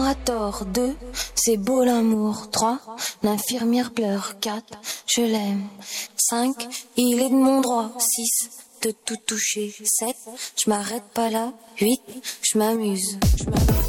a tort. 2, c'est beau l'amour. 3, l'infirmière pleure. 4, je l'aime. 5, il est de mon droit. 6, de tout toucher. 7, je m'arrête pas là. 8, je m'amuse.